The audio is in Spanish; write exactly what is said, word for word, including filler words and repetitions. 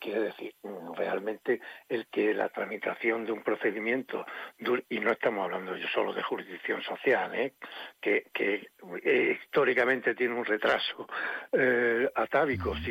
quiere decir, realmente el que la tramitación de un procedimiento, y no estamos hablando yo solo de jurisdicción social, ¿eh? que, que eh, históricamente tiene un retraso eh, atávico, Uh-huh. si